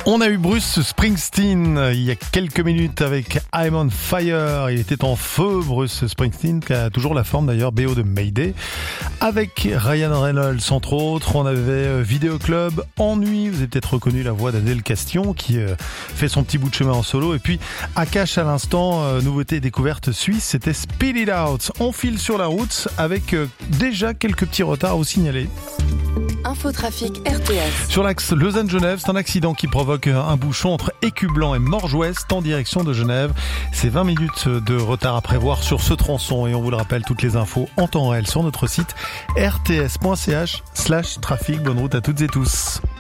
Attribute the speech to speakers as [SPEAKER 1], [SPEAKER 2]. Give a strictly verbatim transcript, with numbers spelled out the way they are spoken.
[SPEAKER 1] On a eu Bruce Springsteen il y a quelques minutes avec I'm on Fire. Il était en feu, Bruce Springsteen, qui a toujours la forme d'ailleurs, B O de Mayday. Avec Ryan Reynolds, entre autres, on avait Vidéo Club, Ennui. Vous avez peut-être reconnu la voix d'Adèle Castillon qui fait son petit bout de chemin en solo. Et puis, Akash à l'instant, nouveauté découverte suisse, c'était Speed It Out. On file sur la route avec déjà quelques petits retards à vous signaler.
[SPEAKER 2] Infotrafic R T S.
[SPEAKER 1] Sur l'axe Lausanne-Genève, c'est un accident qui provoque un bouchon entre Écublanc et Morges-Ouest en direction de Genève. C'est vingt minutes de retard à prévoir sur ce tronçon et on vous le rappelle, toutes les infos en temps réel sur notre site r t s point c h slash trafic. Bonne route à toutes et tous.